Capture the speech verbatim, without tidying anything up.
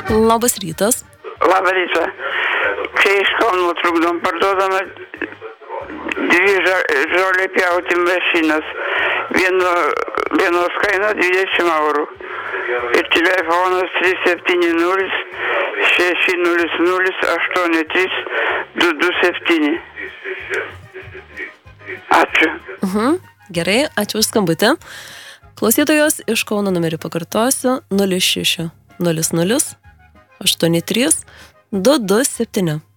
Labas rytas. Labą rytą. Čia iš Kauno trukdom parduodama dvi žolė pjauti mašinas. Vieno, vienos kaina dvidešimt eurų. Ir telefonas trys septyni nulis šeši nulis nulis aštuoni trys du du septyni. Ačiū. Mhm. Gerai, ačiū už skambutį. Klausytojos iš Kauno numerį pakartosiu nulis šeši nulis nulis aštuoni trys du du septyni.